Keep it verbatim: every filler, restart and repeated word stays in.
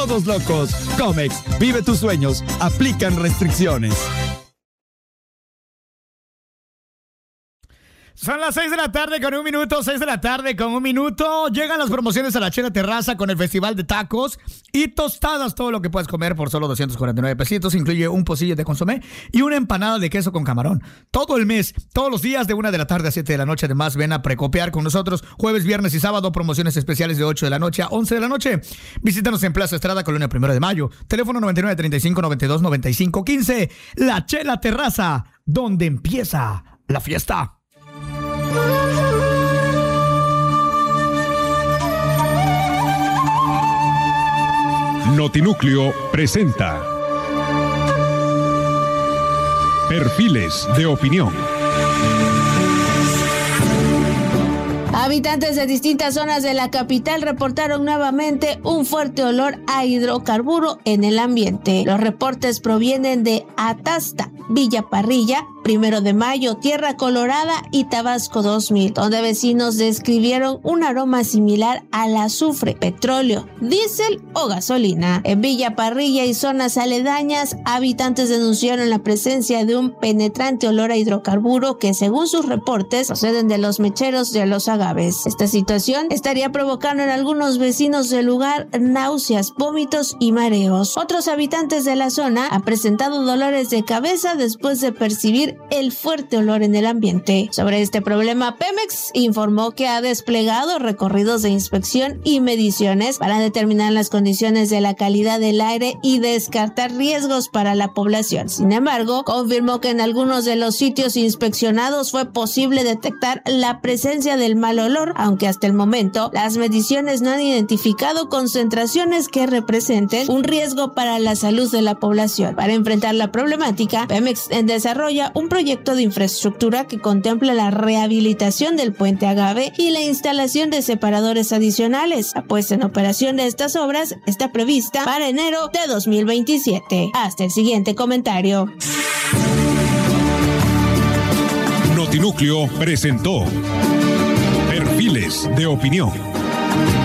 todos locos. Comex, vive tus sueños. Aplican restricciones. Son las seis de la tarde con un minuto, seis de la tarde con un minuto. Llegan las promociones a la Chela Terraza con el Festival de Tacos y Tostadas. Todo lo que puedes comer por solo doscientos cuarenta y nueve pesitos. Incluye un pocillo de consomé y una empanada de queso con camarón. Todo el mes, todos los días de una de la tarde a siete de la noche. Además, ven a precopiar con nosotros jueves, viernes y sábado. Promociones especiales de ocho de la noche a once de la noche. Visítanos en Plaza Estrada, Colonia Primero de Mayo. Teléfono noventa y nueve, treinta y cinco, noventa y dos, noventa y cinco, quince. La Chela Terraza, donde empieza la fiesta. Notinúcleo presenta Perfiles de Opinión. Habitantes de distintas zonas de la capital reportaron nuevamente un fuerte olor a hidrocarburo en el ambiente. Los reportes provienen de Atasta, Villa Parrilla, Primero de Mayo, Tierra Colorada y Tabasco dos mil, donde vecinos describieron un aroma similar al azufre, petróleo, diésel o gasolina. En Villa Parrilla y zonas aledañas, habitantes denunciaron la presencia de un penetrante olor a hidrocarburo que, según sus reportes, proceden de los mecheros de los agaves. Esta situación estaría provocando en algunos vecinos del lugar náuseas, vómitos y mareos. Otros habitantes de la zona han presentado dolores de cabeza después de percibir el fuerte olor en el ambiente. Sobre este problema, Pemex informó que ha desplegado recorridos de inspección y mediciones para determinar las condiciones de la calidad del aire y descartar riesgos para la población. Sin embargo, confirmó que en algunos de los sitios inspeccionados fue posible detectar la presencia del mal olor, aunque hasta el momento las mediciones no han identificado concentraciones que representen un riesgo para la salud de la población. Para enfrentar la problemática, Pemex desarrolla un proyecto de infraestructura que contempla la rehabilitación del puente Agave y la instalación de separadores adicionales. La puesta en operación de estas obras está prevista para enero de dos mil veintisiete. Hasta el siguiente comentario. Notinúcleo presentó Perfiles de Opinión.